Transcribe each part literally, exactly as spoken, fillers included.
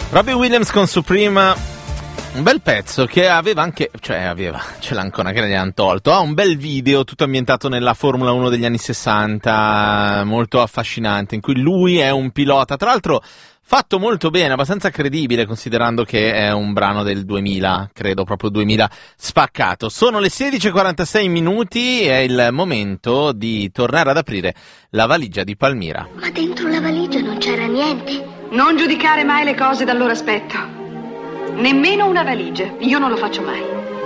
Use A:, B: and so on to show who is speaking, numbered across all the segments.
A: Robbie Williams con Supreme, un bel pezzo che aveva anche, cioè aveva, ce l'ha ancora che ne hanno tolto, ha un bel video tutto ambientato nella Formula uno degli anni sessanta, molto affascinante, in cui lui è un pilota, tra l'altro fatto molto bene, abbastanza credibile considerando che è un brano del duemila, credo proprio duemila spaccato. Sono le sedici e quarantasei minuti, è il momento di tornare ad aprire la valigia di Palmira.
B: Ma dentro la valigia non c'era niente.
C: Non giudicare mai le cose dal loro aspetto. Nemmeno una valigia, io non lo faccio mai.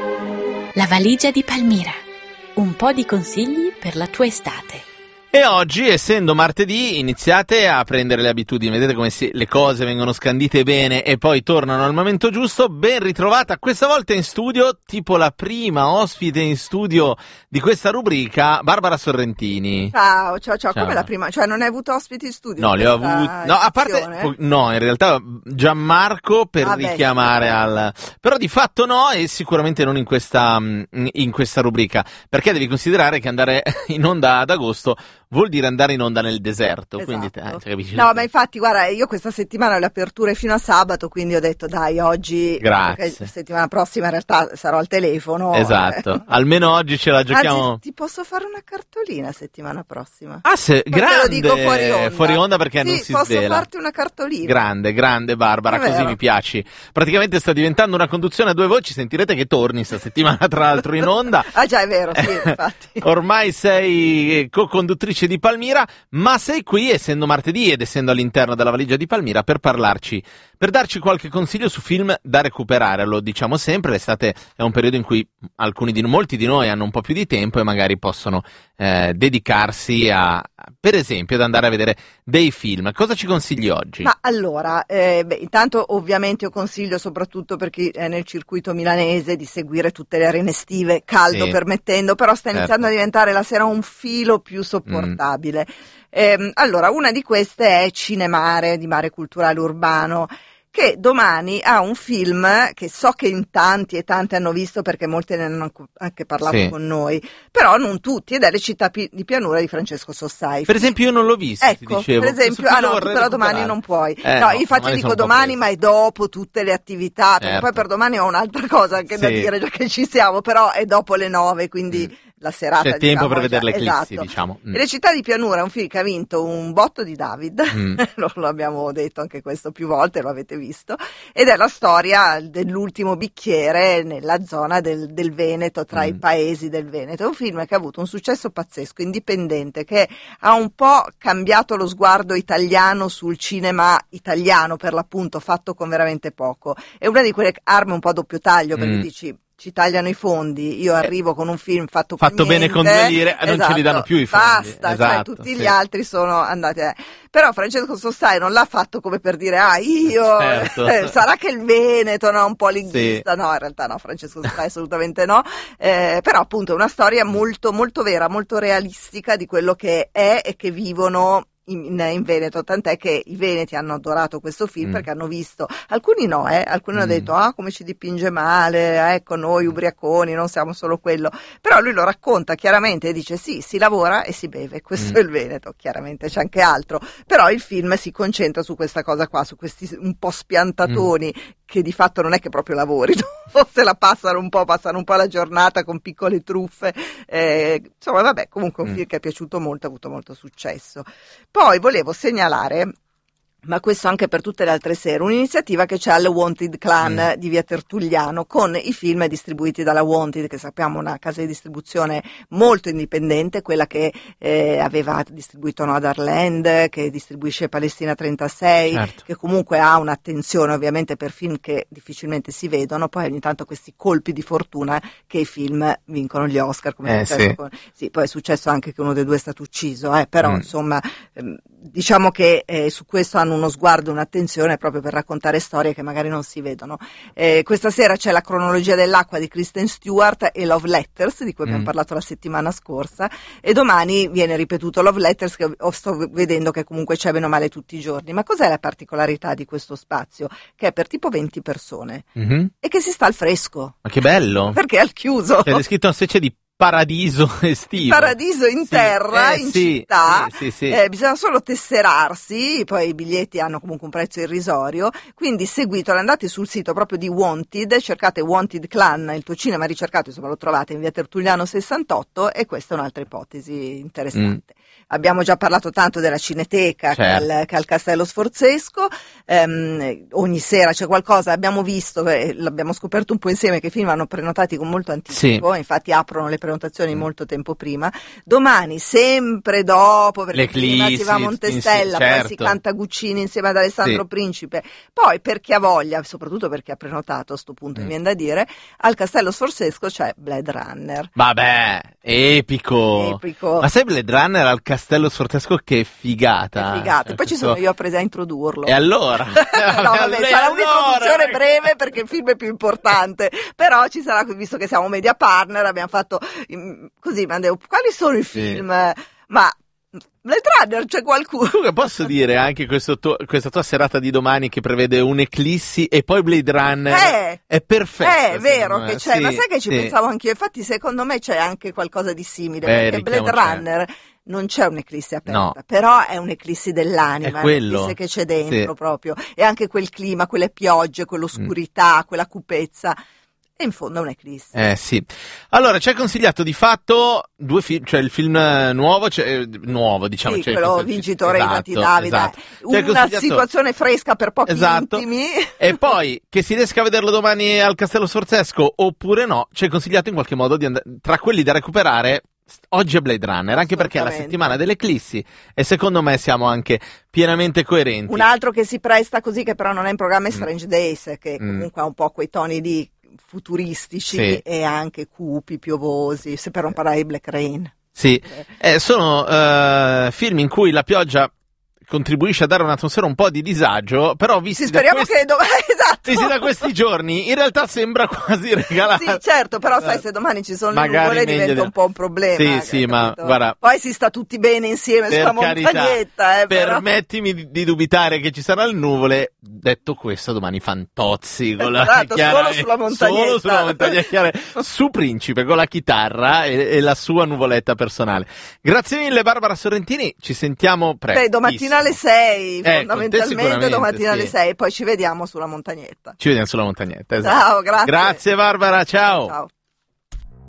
D: La valigia di Palmira. Un po' di consigli per la tua estate.
A: E oggi, essendo martedì, iniziate a prendere le abitudini. Vedete come si, le cose vengono scandite bene e poi tornano al momento giusto. Ben ritrovata questa volta in studio, tipo la prima ospite in studio di questa rubrica, Barbara Sorrentini.
E: Ciao, ciao, ciao.
A: Ciao.
E: Come la prima? Cioè non hai avuto ospiti in studio?
A: No, li ho avuti. No, a parte, no, in realtà Gianmarco per
E: ah,
A: richiamare
E: beh,
A: al. Però di fatto no, e sicuramente non in questa in questa rubrica, perché devi considerare che andare in onda ad agosto vuol dire andare in onda nel deserto,
E: esatto.
A: Quindi eh, capisci?
E: No, ma infatti, guarda, io questa settimana ho le aperture fino a sabato, quindi ho detto dai, oggi,
A: grazie.
E: La settimana prossima in realtà sarò al telefono.
A: Esatto,
E: eh.
A: Almeno oggi ce la giochiamo.
E: Anzi, ti posso fare una cartolina settimana prossima?
A: Ah, se,
E: Poi
A: grande,
E: te lo dico fuori onda.
A: fuori onda perché
E: sì,
A: non si
E: posso
A: svela.
E: farti una cartolina.
A: Grande, grande Barbara, così mi piaci. Praticamente sta diventando una conduzione a due voci, sentirete che torni sta settimana tra l'altro in onda.
E: Ah già, è vero, sì, infatti.
A: Ormai sei co-conduttrice di Palmira, ma sei qui essendo martedì ed essendo all'interno della valigia di Palmira per parlarci, per darci qualche consiglio su film da recuperare. Lo diciamo sempre, l'estate è un periodo in cui alcuni di molti di noi hanno un po' più di tempo e magari possono eh, dedicarsi a, per esempio, ad andare a vedere dei film. Cosa ci consigli oggi?
E: Ma allora, eh, beh, intanto ovviamente io consiglio soprattutto per chi è nel circuito milanese di seguire tutte le arene estive, caldo
A: sì,
E: permettendo, però sta iniziando
A: certo.
E: a diventare la sera un filo più sopportabile. Mm. Eh, allora, una di queste è Cinemare, di Mare Culturale Urbano, che domani ha un film che so che in tanti e tante hanno visto perché molti ne hanno anche parlato
A: sì.
E: con noi, però non tutti, ed è Le città pi- di pianura di Francesco Sossai.
A: Per esempio io non l'ho visto,
E: ecco,
A: ti dicevo.
E: per esempio, ah no, tu però domani non puoi.
A: Eh,
E: no,
A: no,
E: infatti io dico domani, ma è dopo tutte le attività, perché
A: certo.
E: poi per domani ho un'altra cosa anche
A: sì.
E: da dire, già che ci siamo, però è dopo le nove, quindi... Mm. La serata,
A: c'è tempo
E: diciamo,
A: per vedere
E: già,
A: l'eclissi,
E: esatto.
A: diciamo. Mm.
E: E Le città di pianura è un film che ha vinto un botto di David,
A: mm.
E: lo, lo abbiamo detto anche questo più volte, lo avete visto, ed è la storia dell'ultimo bicchiere nella zona del, del Veneto, tra mm. i paesi del Veneto. È un film che ha avuto un successo pazzesco, indipendente, che ha un po' cambiato lo sguardo italiano sul cinema italiano, per l'appunto, fatto con veramente poco. È una di quelle armi un po' a doppio taglio, perché mm. dici... ci tagliano i fondi, io arrivo con un film fatto,
A: fatto bene con due lire e
E: esatto,
A: non ce li danno più i fondi.
E: Basta,
A: esatto,
E: cioè tutti
A: sì.
E: gli altri sono andati. Eh. Però Francesco Sossai non l'ha fatto come per dire ah io,
A: certo.
E: eh, sarà che il Veneto no, un po' linguista,
A: sì.
E: no in realtà no, Francesco Sossai assolutamente no, eh, però appunto è una storia molto molto vera, molto realistica di quello che è e che vivono In, in Veneto, tant'è che i veneti hanno adorato questo film mm. perché hanno visto, alcuni no, eh, alcuni mm. hanno detto ah come ci dipinge male, ecco noi ubriaconi non siamo solo quello, però lui lo racconta chiaramente e dice sì, si lavora e si beve, questo mm. è il Veneto, chiaramente c'è anche altro, però il film si concentra su questa cosa qua, su questi un po' spiantatoni mm. che di fatto non è che proprio lavorino, se la passano un po', passano un po' la giornata con piccole truffe, eh, insomma vabbè, comunque un mm. film che è piaciuto molto, ha avuto molto successo. Poi volevo segnalare, ma questo anche per tutte le altre sere, un'iniziativa che c'è al Wanted Clan mm. di via Tertulliano, con i film distribuiti dalla Wanted, che sappiamo è una casa di distribuzione molto indipendente, quella che eh, aveva distribuito Noadarland, che distribuisce Palestina trentasei, certo. che comunque ha un'attenzione ovviamente per film che difficilmente si vedono, poi ogni tanto questi colpi di fortuna che i film vincono gli Oscar, come
A: eh,
E: è successo
A: sì.
E: con... sì, poi è successo anche che uno dei due è stato ucciso, eh, però mm. insomma ehm, diciamo che eh, su questo hanno uno sguardo, un'attenzione proprio per raccontare storie che magari non si vedono. Eh, questa sera c'è La cronologia dell'acqua di Kristen Stewart e Love Letters, di cui abbiamo mm. parlato la settimana scorsa, e domani viene ripetuto Love Letters, che sto vedendo che comunque c'è bene o male tutti i giorni. Ma cos'è la particolarità di questo spazio? Che è per tipo venti persone mm-hmm. e che si sta al fresco.
A: Ma che bello!
E: Perché è al chiuso.
A: C'è descritto una specie di paradiso estivo.
E: Paradiso in
A: Sì,
E: terra,
A: eh,
E: in
A: sì,
E: città,
A: sì, sì, sì.
E: Eh, bisogna solo tesserarsi, poi i biglietti hanno comunque un prezzo irrisorio, quindi seguitelo, andate sul sito proprio di Wanted, cercate Wanted Clan, il tuo cinema ricercato, insomma lo trovate in via Tertulliano sessantotto, e questa è un'altra ipotesi interessante. Mm. Abbiamo già parlato tanto della Cineteca,
A: certo,
E: che, al, che al Castello Sforzesco, ehm, ogni sera c'è qualcosa, abbiamo visto, eh, l'abbiamo scoperto un po' insieme, che i film hanno prenotati con molto anticipo, sì, infatti aprono le prenotazioni mm. molto tempo prima. Domani, sempre dopo, perché prima si va a Montestella,
A: certo,
E: poi si canta Guccini insieme ad Alessandro sì. Principe, poi per chi ha voglia, soprattutto per chi ha prenotato, a sto punto mm. mi viene da dire, al Castello Sforzesco c'è Blade Runner.
A: Vabbè, epico!
E: Epico.
A: Ma sai Blade Runner al Castello Sforzesco, che figata!
E: Che figata,
A: cioè,
E: poi ci sono io a presa a introdurlo.
A: E allora?
E: No, vabbè,
A: e
E: sarà
A: allora?
E: un'introduzione breve perché il film è più importante, però ci sarà, visto che siamo media partner, abbiamo fatto così, mi detto, quali sono i film? Sì. Ma Blade Runner c'è qualcuno?
A: Comunque posso dire anche questo tuo, questa tua serata di domani che prevede un'eclissi e poi Blade Runner
E: eh,
A: è perfetta.
E: È vero che c'è,
A: sì,
E: ma sai che ci
A: sì.
E: pensavo anch'io, infatti secondo me c'è anche qualcosa di simile,
A: Beh,
E: perché Blade Runner non c'è un'eclissi aperta,
A: no,
E: però è un'eclissi dell'anima,
A: è quello,
E: un'eclissi che c'è dentro
A: sì.
E: proprio, e anche quel clima, quelle piogge, quell'oscurità, mm. quella cupezza. E in fondo è un'eclissi.
A: Eh sì. Allora, ci hai consigliato di fatto due film, cioè il film nuovo, cioè, nuovo diciamo.
E: Sì,
A: cioè,
E: quello
A: questo,
E: vincitore
A: esatto,
E: di Davide.
A: Esatto.
E: Una
A: consigliato...
E: situazione fresca per pochi
A: esatto.
E: intimi.
A: E poi, che si riesca a vederlo domani al Castello Sforzesco oppure no, ci hai consigliato in qualche modo di andare, tra quelli da recuperare, oggi è Blade Runner, anche perché è la settimana dell'eclissi e secondo me siamo anche pienamente coerenti.
E: Un altro che si presta così, che però non è in programma, è Strange mm. Days, che comunque
A: mm.
E: ha un po' quei toni lì futuristici, sì, e anche cupi, piovosi, se per non parlare di Black Rain.
A: Sì, eh, sono uh, film in cui la pioggia contribuisce a dare un'atmosfera un po' di disagio, però visti,
E: sì, speriamo
A: da, questi,
E: che domani, esatto.
A: visti da questi giorni in realtà sembra quasi regalato.
E: Sì, certo, però sai, se domani ci sono le nuvole diventa
A: di...
E: un po' un problema.
A: Sì, sì, ma guarda,
E: poi si sta tutti bene insieme sulla
A: carità,
E: montagnetta. Eh,
A: permettimi
E: però...
A: di dubitare che ci saranno le nuvole. Detto questo, domani Fantozzi con la
E: esatto,
A: chiara,
E: solo sulla montagnetta,
A: solo sulla montagna chiara, su Principe con la chitarra e, e la sua nuvoletta personale. Grazie mille Barbara Sorrentini, ci sentiamo presto.
E: Beh, domattina alle sei,
A: eh,
E: fondamentalmente domattina
A: sì.
E: alle sei, poi ci vediamo sulla montagnetta.
A: Ci vediamo sulla montagnetta, esatto.
E: Ciao, grazie.
A: Grazie Barbara, ciao.
E: Ciao.